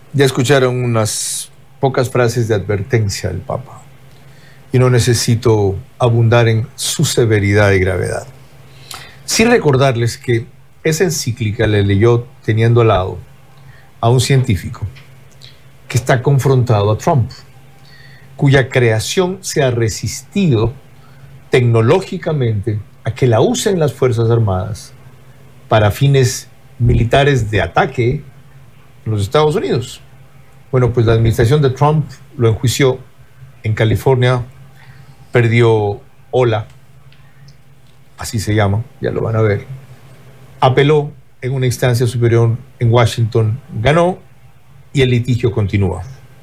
Ya escucharon unas pocas frases de advertencia del Papa y no necesito abundar en su severidad y gravedad. Sí recordarles que esa encíclica le leyó teniendo al lado a un científico que está confrontado a Trump, cuya creación se ha resistido tecnológicamente a que la usen las Fuerzas Armadas para fines militares de ataque en los Estados Unidos. Bueno, pues la administración de Trump lo enjuició en California, perdió Ola, así se llama, ya lo van a ver, apeló en una instancia superior en Washington, ganó y el litigio continúa.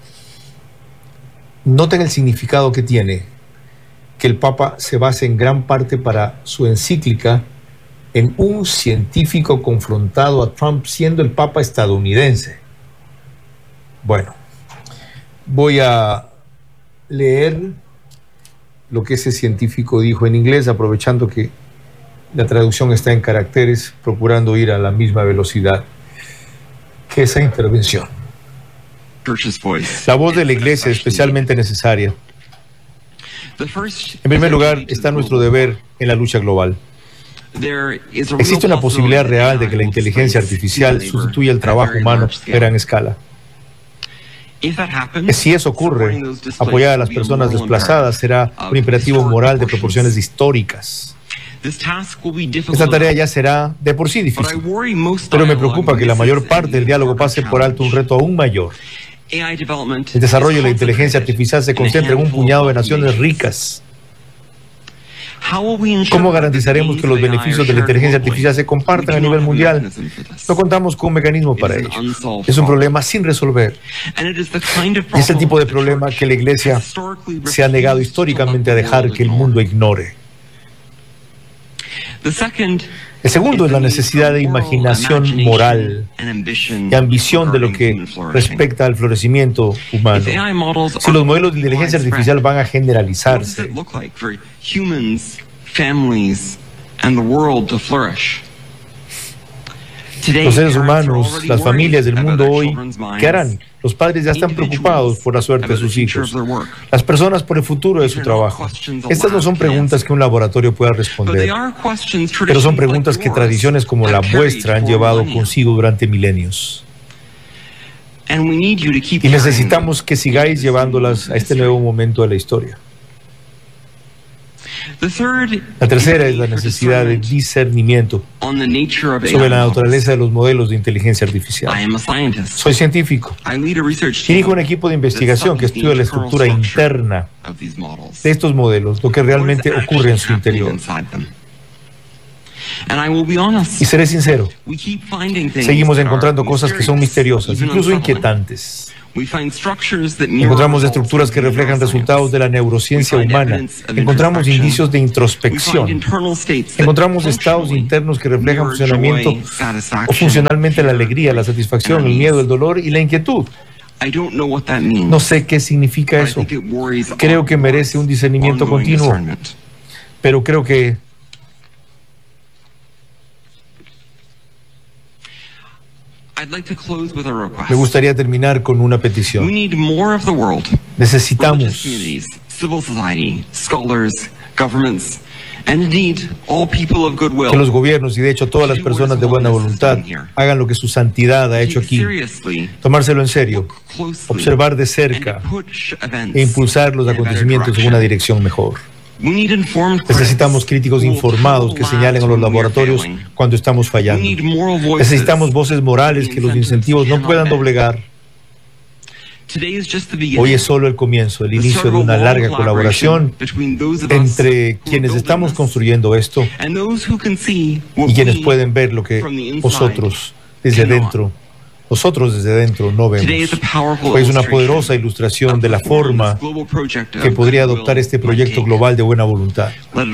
Noten el significado que tiene que el Papa se base en gran parte para su encíclica en un científico confrontado a Trump siendo el Papa estadounidense. Bueno, voy a leer lo que ese científico dijo en inglés, aprovechando que la traducción está en caracteres, procurando ir a la misma velocidad que esa intervención. La voz de la Iglesia es especialmente necesaria. En primer lugar, está nuestro deber en la lucha global. Existe una posibilidad real de que la inteligencia artificial sustituya el trabajo humano a gran escala. Si eso ocurre, apoyar a las personas desplazadas será un imperativo moral de proporciones históricas. Esta tarea ya será de por sí difícil, pero me preocupa que la mayor parte del diálogo pase por alto un reto aún mayor. El desarrollo de la inteligencia artificial se concentra en un puñado de naciones ricas. ¿Cómo garantizaremos que los beneficios de la inteligencia artificial se compartan a nivel mundial? No contamos con un mecanismo para ello. Es un problema sin resolver. Y es el tipo de problema que la Iglesia se ha negado históricamente a dejar que el mundo ignore. El segundo es la necesidad de imaginación moral y ambición de lo que respecta al florecimiento humano. Si los modelos de inteligencia artificial van a generalizarse, los seres humanos, las familias del mundo hoy, ¿qué harán? Los padres ya están preocupados por la suerte de sus hijos, las personas por el futuro de su trabajo. Estas no son preguntas que un laboratorio pueda responder, pero son preguntas que tradiciones como la vuestra han llevado consigo durante milenios. Y necesitamos que sigáis llevándolas a este nuevo momento de la historia. La tercera es la necesidad de discernimiento sobre la naturaleza de los modelos de inteligencia artificial. Soy científico. Dirijo un equipo de investigación que estudia la estructura interna de estos modelos, lo que realmente ocurre en su interior. Y seré sincero, seguimos encontrando cosas que son misteriosas, incluso inquietantes. Encontramos estructuras que reflejan resultados de la neurociencia humana. Encontramos indicios de introspección. Encontramos estados internos que reflejan funcionamiento o funcionalmente la alegría, la satisfacción, el miedo, el dolor y la inquietud. No sé qué significa eso. Creo que merece un discernimiento continuo, pero creo que me gustaría terminar con una petición. Necesitamos que los gobiernos y de hecho todas las personas de buena voluntad hagan lo que su santidad ha hecho aquí. Tomárselo en serio, observar de cerca e impulsar los acontecimientos en una dirección mejor. Necesitamos críticos informados que señalen a los laboratorios cuando estamos fallando. Necesitamos voces morales que los incentivos no puedan doblegar. Hoy es solo el comienzo, el inicio de una larga colaboración entre quienes estamos construyendo esto y quienes pueden ver lo que nosotros desde dentro no vemos. Hoy es una poderosa ilustración de la forma que podría adoptar este proyecto global de buena voluntad.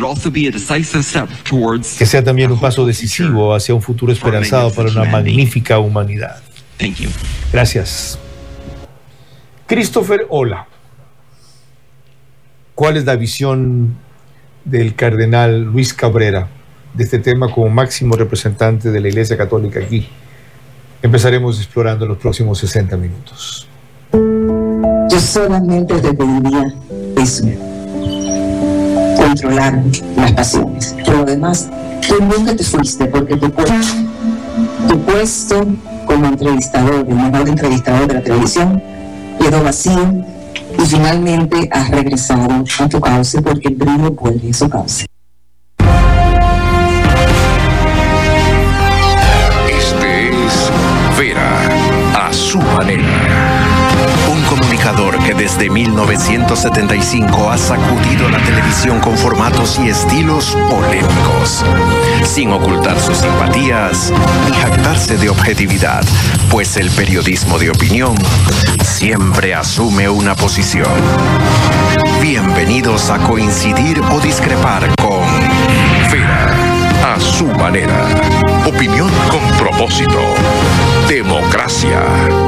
Que sea también un paso decisivo hacia un futuro esperanzado para una magnífica humanidad. Gracias. Christopher Ola. ¿Cuál es la visión del cardenal Luis Cabrera de este tema como máximo representante de la Iglesia Católica aquí empezaremos explorando en los próximos 60 minutos. Yo solamente te pediría eso, controlar las pasiones. Pero además, tú nunca te fuiste porque tu puesto como entrevistador, el mejor entrevistador de la televisión, quedó vacío y finalmente has regresado a tu cauce porque el brillo vuelve a su cauce. Este es Vera, a su manera. Un comunicador que desde 1975 ha sacudido la televisión con formatos y estilos polémicos, sin ocultar sus simpatías ni jactarse de objetividad, pues el periodismo de opinión siempre asume una posición. Bienvenidos a coincidir o discrepar con Vera, a su manera. Opinión con propósito. Democracia.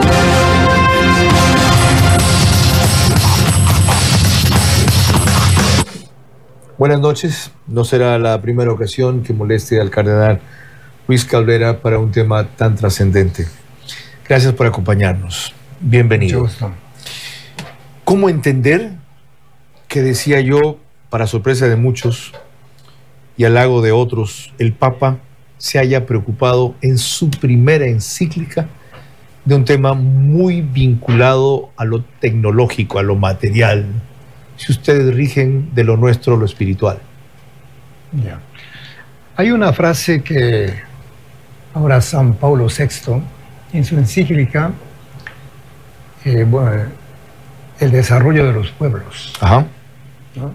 Buenas noches. No será la primera ocasión que moleste al cardenal Luis Cabrera para un tema tan trascendente. Gracias por acompañarnos. Bienvenido. Mucho gusto. ¿Cómo entender que, decía yo, para sorpresa de muchos y halago de otros, el Papa se haya preocupado en su primera encíclica de un tema muy vinculado a lo tecnológico, a lo material? Si ustedes rigen de lo nuestro, lo espiritual. Ya. Hay una frase que ahora San Pablo VI, en su encíclica, el desarrollo de los pueblos, Ajá. ¿no?,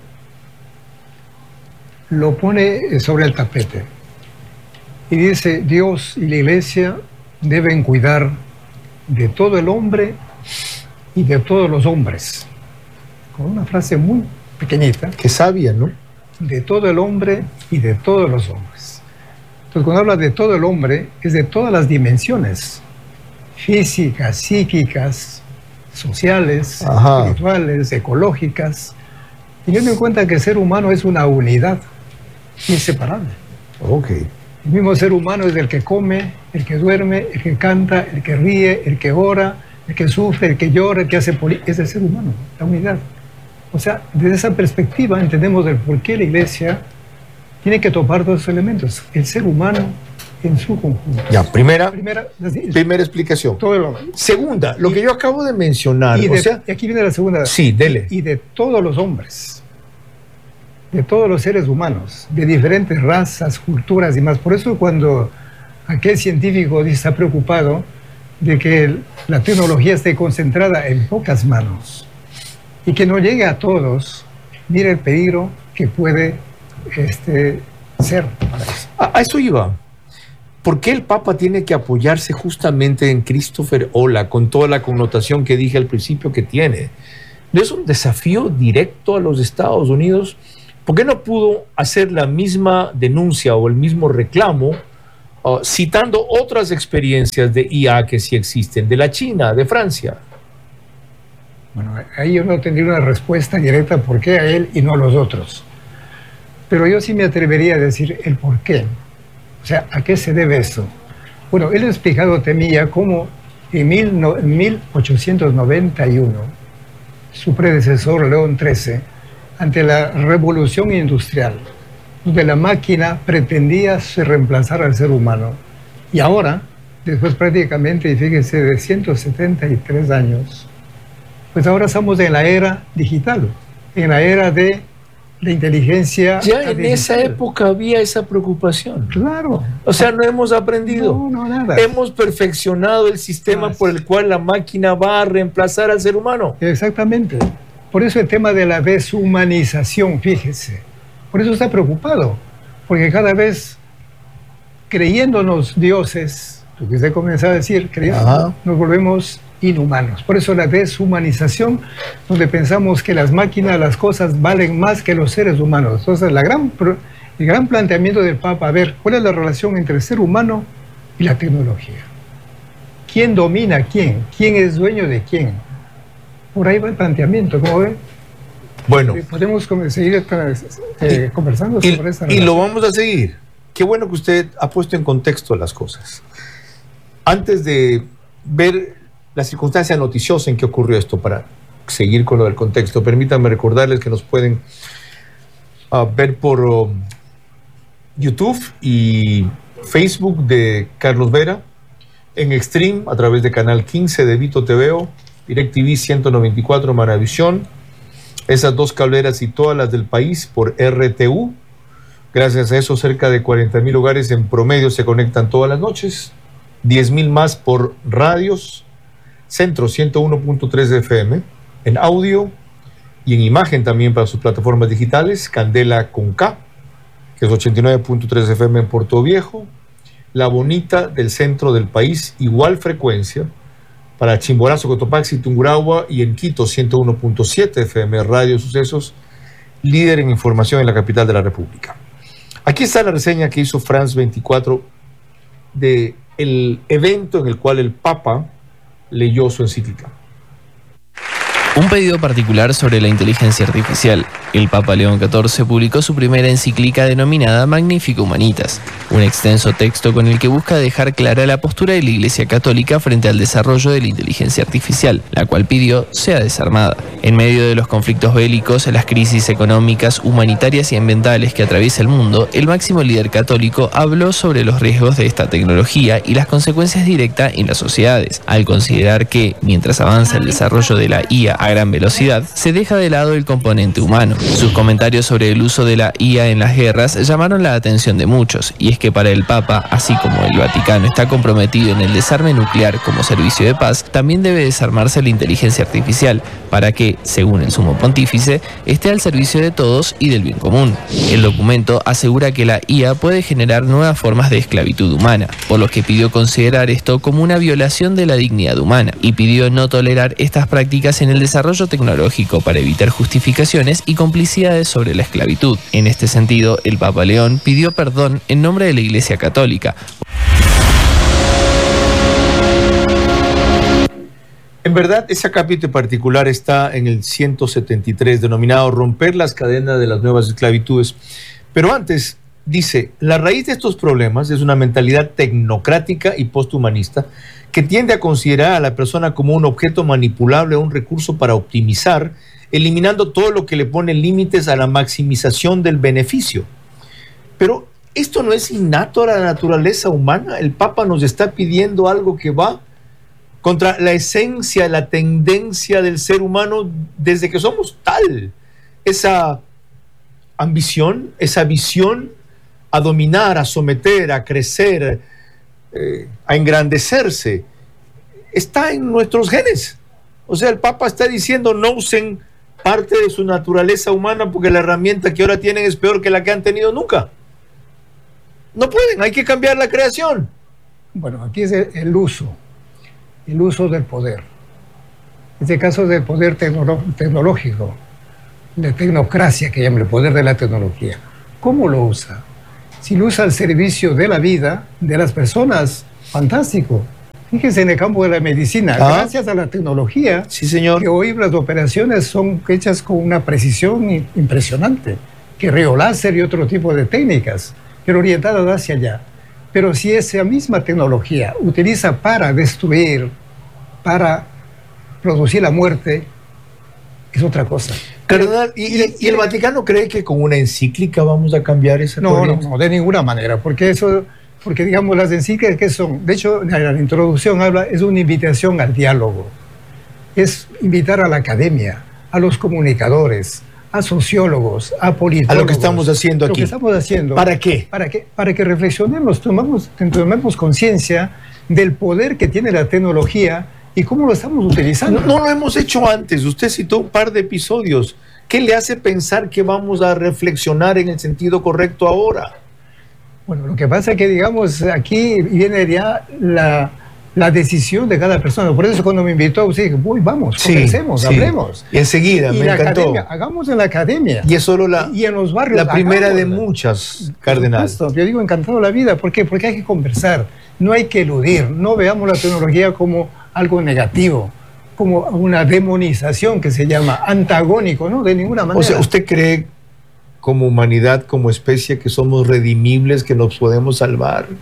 lo pone sobre el tapete y dice: Dios y la Iglesia deben cuidar de todo el hombre y de todos los hombres. Con una frase muy pequeñita. Qué sabia, ¿no? De todo el hombre y de todos los hombres. Entonces, cuando habla de todo el hombre, es de todas las dimensiones: físicas, psíquicas, sociales, Ajá, espirituales, ecológicas. Teniendo en cuenta que el ser humano es una unidad inseparable. ok. El mismo ser humano es el que come, el que duerme, el que canta, el que ríe, el que ora, el que sufre, el que llora, el que hace política. Es el ser humano, la unidad. O sea, desde esa perspectiva entendemos el por qué la Iglesia tiene que topar todos esos elementos. El ser humano en su conjunto. Ya, primera explicación. Todo el hombre. Segunda, lo que yo acabo de mencionar. Y o sea, aquí viene la segunda. Sí, dele. Y de todos los hombres, de todos los seres humanos, de diferentes razas, culturas y más. Por eso cuando aquel científico está preocupado de que la tecnología esté concentrada en pocas manos y que no llegue a todos, mira el peligro que puede ser para eso. A eso iba. ¿Por qué el Papa tiene que apoyarse justamente en Christopher Olah, con toda la connotación que dije al principio que tiene? ¿No es un desafío directo a los Estados Unidos? ¿Por qué no pudo hacer la misma denuncia o el mismo reclamo citando otras experiencias de IA que sí existen, de la China, de Francia? Bueno, ahí yo no tendría una respuesta directa por qué a él y no a los otros. Pero yo sí me atrevería a decir el por qué. O sea, ¿a qué se debe esto? Bueno, él ha explicado, Temilla, cómo en 1891 su predecesor, León XIII, ante la revolución industrial, donde la máquina pretendía reemplazar al ser humano, y ahora, después prácticamente, y fíjense, de 173 años, pues ahora estamos en la era digital, en la era de la inteligencia Ya artificial. en esa época había esa preocupación. Claro. O sea, no hemos aprendido. No, nada. Hemos perfeccionado el sistema por el cual la máquina va a reemplazar al ser humano. Exactamente. Por eso el tema de la deshumanización, fíjese. Por eso está preocupado. Porque cada vez, creyéndonos dioses, lo que usted comenzó a decir, nos volvemos inhumanos. Por eso la deshumanización, donde pensamos que las máquinas, las cosas valen más que los seres humanos. Entonces, el gran planteamiento del Papa, a ver, ¿cuál es la relación entre el ser humano y la tecnología? ¿Quién domina a quién? ¿Quién es dueño de quién? Por ahí va el planteamiento, ¿cómo ve? Bueno. Podemos seguir conversando sobre esa relación. Y lo vamos a seguir. Qué bueno que usted ha puesto en contexto las cosas. Antes de ver la circunstancia noticiosa en que ocurrió esto, para seguir con lo del contexto, permítanme recordarles que nos pueden ver por YouTube y Facebook de Carlos Vera, en Extreme a través de Canal 15 de Vito TVO, DirecTV 194 Maravisión, esas dos cableras y todas las del país por RTU. Gracias a eso, cerca de 40,000 hogares en promedio se conectan todas las noches, 10,000 más por radios, Centro 101.3 de FM, en audio y en imagen también para sus plataformas digitales, Candela con K, que es 89.3 FM en Puerto Viejo, La Bonita del centro del país, igual frecuencia, para Chimborazo, Cotopaxi, Tungurahua, y en Quito 101.7 FM, Radio Sucesos, líder en información en la capital de la República. Aquí está la reseña que hizo France 24 del evento en el cual el Papa leyó su encíclica. Un pedido particular sobre la inteligencia artificial. El Papa León XIV publicó su primera encíclica denominada Magnifica Humanitas, un extenso texto con el que busca dejar clara la postura de la Iglesia Católica frente al desarrollo de la inteligencia artificial, la cual pidió sea desarmada. En medio de los conflictos bélicos, las crisis económicas, humanitarias y ambientales que atraviesa el mundo, el máximo líder católico habló sobre los riesgos de esta tecnología y las consecuencias directas en las sociedades, al considerar que, mientras avanza el desarrollo de la IA a gran velocidad, se deja de lado el componente humano. Sus comentarios sobre el uso de la IA en las guerras llamaron la atención de muchos, y es que para el Papa, así como el Vaticano está comprometido en el desarme nuclear como servicio de paz, también debe desarmarse la inteligencia artificial, para que, según el sumo pontífice, esté al servicio de todos y del bien común. El documento asegura que la IA puede generar nuevas formas de esclavitud humana, por lo que pidió considerar esto como una violación de la dignidad humana, y pidió no tolerar estas prácticas en el desarrollo tecnológico para evitar justificaciones y complicidades sobre la esclavitud. En este sentido, el Papa León pidió perdón en nombre de la Iglesia Católica. En verdad, ese capítulo particular está en el 173, denominado Romper las cadenas de las nuevas esclavitudes. Pero antes, dice, la raíz de estos problemas es una mentalidad tecnocrática y posthumanista que tiende a considerar a la persona como un objeto manipulable o un recurso para optimizar, eliminando todo lo que le pone límites a la maximización del beneficio. Pero esto no es innato a la naturaleza humana. El Papa nos está pidiendo algo que va contra la esencia, la tendencia del ser humano desde que somos tal. Esa ambición, esa visión a dominar, a someter, a crecer, a engrandecerse, está en nuestros genes. O sea, el Papa está diciendo no usen parte de su naturaleza humana porque la herramienta que ahora tienen es peor que la que han tenido nunca. No pueden, hay que cambiar la creación. Bueno, aquí es el uso del poder. En este caso del poder tecnológico, de tecnocracia, que llama el poder de la tecnología. ¿Cómo lo usa? Si lo usa al servicio de la vida, de las personas, fantástico. Fíjense en el campo de la medicina, gracias a la tecnología, sí, señor, que hoy las operaciones son hechas con una precisión impresionante, que láser y otro tipo de técnicas, pero orientadas hacia allá. Pero si esa misma tecnología utiliza para destruir, para producir la muerte, es otra cosa. Cardenal, ¿y el Vaticano cree que con una encíclica vamos a cambiar esa corriente? No, de ninguna manera, porque digamos las encíclicas que son, de hecho la introducción habla, es una invitación al diálogo, es invitar a la academia, a los comunicadores, a sociólogos, a politólogos. A lo que estamos haciendo aquí. Lo que estamos haciendo. ¿Para qué? Para que reflexionemos, tomemos conciencia del poder que tiene la tecnología y cómo lo estamos utilizando. No lo hemos hecho antes. Usted citó un par de episodios. ¿Qué le hace pensar que vamos a reflexionar en el sentido correcto ahora? Bueno, lo que pasa es que, digamos, aquí viene ya la decisión de cada persona. Por eso cuando me invitó, usted dije, vamos, comencemos, hablemos. Y enseguida, me encantó. Academia, hagamos en la academia. Y es solo y en los barrios, la primera de muchas, cardenal. Yo digo encantado la vida. ¿Por qué? Porque hay que conversar. No hay que eludir. No veamos la tecnología como algo negativo, como una demonización que se llama antagónico, ¿no? De ninguna manera. O sea, ¿usted cree como humanidad, como especie, que somos redimibles, que nos podemos salvar?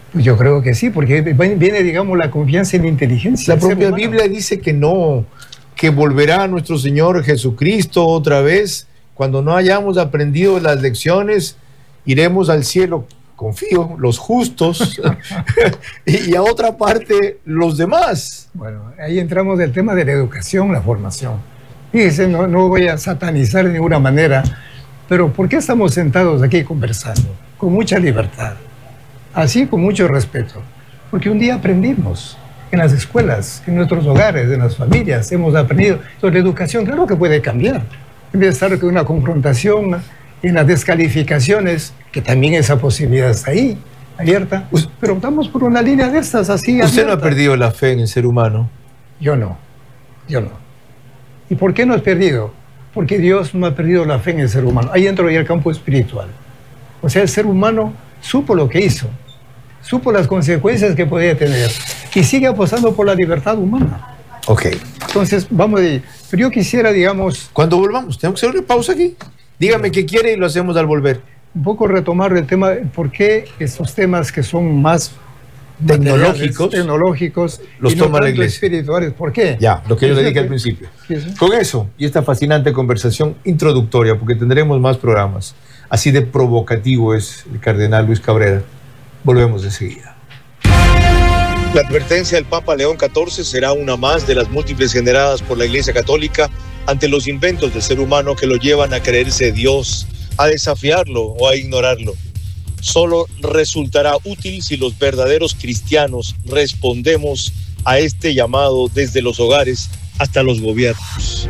Pues yo creo que sí, porque viene, digamos, la confianza en la inteligencia. La propia Biblia dice que no, que volverá nuestro Señor Jesucristo otra vez. Cuando no hayamos aprendido las lecciones, iremos al cielo, confío, los justos, y a otra parte los demás. Bueno, ahí entramos del tema de la educación, la formación. Fíjense, no voy a satanizar de ninguna manera, pero ¿por qué estamos sentados aquí conversando? Con mucha libertad, así con mucho respeto. Porque un día aprendimos en las escuelas, en nuestros hogares, en las familias, hemos aprendido. Entonces la educación, claro que puede cambiar. En vez de estar con una confrontación en las descalificaciones, que también esa posibilidad está ahí, abierta, pero optamos por una línea de estas así. ¿Usted abierta. no ha perdido la fe en el ser humano? Yo no. ¿Y por qué no has perdido? Porque Dios no ha perdido la fe en el ser humano. Ahí entra ya el campo espiritual. O sea, el ser humano supo lo que hizo, supo las consecuencias que podía tener y sigue apostando por la libertad humana. Ok. Entonces, vamos a ir. Pero yo quisiera, digamos... Cuando volvamos, ¿tengo que hacer una pausa aquí? Dígame qué quiere y lo hacemos al volver. Un poco retomar el tema, ¿por qué estos temas que son más tecnológicos los y no toma la iglesia, espirituales? ¿Por qué? Ya, lo que yo le dije al principio. Con eso y esta fascinante conversación introductoria, porque tendremos más programas, así de provocativo es el cardenal Luis Cabrera. Volvemos enseguida. La advertencia del Papa León XIV será una más de las múltiples generadas por la Iglesia Católica ante los inventos del ser humano que lo llevan a creerse Dios, a desafiarlo o a ignorarlo. Solo resultará útil si los verdaderos cristianos respondemos a este llamado desde los hogares hasta los gobiernos.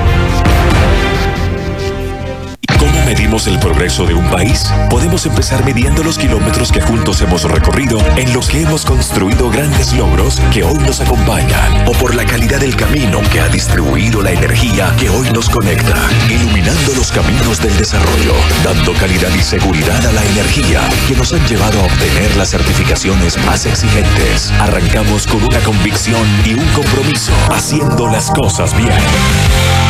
¿Cómo medimos el progreso de un país? Podemos empezar midiendo los kilómetros que juntos hemos recorrido, en los que hemos construido grandes logros que hoy nos acompañan, o por la calidad del camino que ha distribuido la energía que hoy nos conecta, iluminando los caminos del desarrollo, dando calidad y seguridad a la energía que nos han llevado a obtener las certificaciones más exigentes. Arrancamos con una convicción y un compromiso, haciendo las cosas bien.